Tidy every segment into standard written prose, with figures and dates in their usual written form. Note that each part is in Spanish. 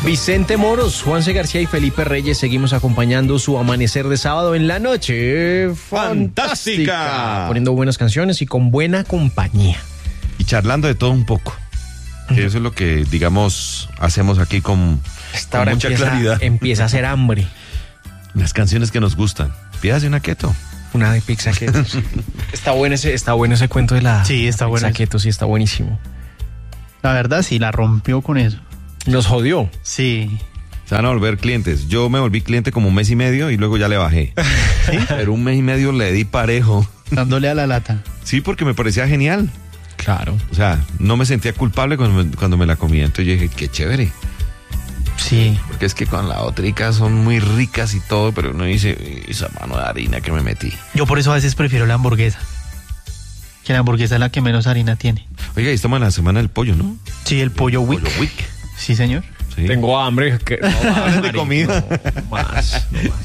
Vicente Moros, Juanse García y Felipe Reyes, seguimos acompañando su amanecer de sábado en la noche fantástica, poniendo buenas canciones y con buena compañía. Y charlando de todo un poco. Que eso es lo que, digamos, hacemos aquí con mucha claridad. Empieza a hacer hambre. Las canciones que nos gustan. Pídase una keto. Una de pizza keto. Está bueno ese cuento de la está pizza bueno. keto, sí, está buenísimo. La verdad, sí, la rompió con eso. Nos jodió. Sí. Se van a volver clientes. Yo me volví cliente como 1 mes y medio y luego ya le bajé. ¿Sí? Pero 1 mes y medio le di parejo. Dándole a la lata. Sí, porque me parecía genial. Claro. O sea, no me sentía culpable cuando me la comía. Entonces yo dije, qué chévere. Sí. Porque es que con la otrica son muy ricas y todo, pero uno dice, esa mano de harina que me metí. Yo por eso a veces prefiero la hamburguesa. Que la hamburguesa es la que menos harina tiene. Oiga, y estamos en la semana del pollo, ¿no? Sí, el pollo Wick. Pollo Wick. Sí, señor. Sí. Tengo hambre. De comida. No más.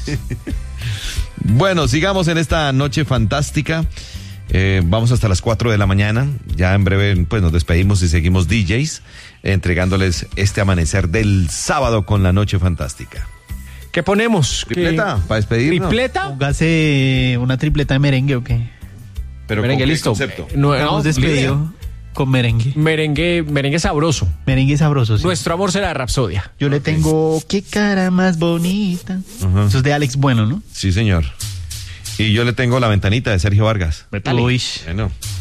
Bueno, sigamos en esta noche fantástica. Vamos hasta las 4 de la mañana. Ya en breve pues nos despedimos y seguimos DJs entregándoles este amanecer del sábado con la noche fantástica. ¿Qué ponemos? ¿Tripleta? ¿Para despedirnos? ¿Tripleta? Póngase una tripleta de merengue o qué. Pero Merengue, ¿con qué listo. concepto? Hemos despedido con merengue. Merengue sabroso. Merengue sabroso, sí. Nuestro amor será Rapsodia. Yo le tengo qué cara más bonita. Ajá. Eso es de Alex Bueno, ¿no? Sí, señor. Y yo le tengo La Ventanita de Sergio Vargas. Métale. Uy. Bueno.